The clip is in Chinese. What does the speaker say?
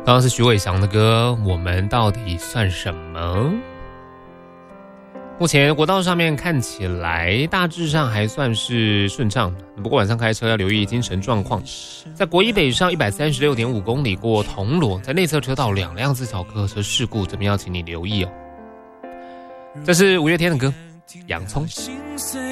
刚刚是徐伟翔的歌，我们到底算什么？目前国道上面看起来大致上还算是顺畅的，不过晚上开车要留意精神状况。在国一北上136.5公里过铜锣，在内侧车道2辆自小客车事故，这边要请你留意哦。这是五月天的歌《洋葱》。